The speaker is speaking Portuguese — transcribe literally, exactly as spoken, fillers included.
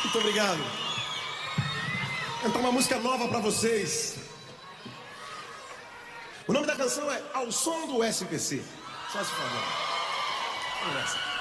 Muito obrigado. Vou cantar uma música nova pra vocês. O nome da canção é Ao Som do S P C. Só se favor. Vamos nessa.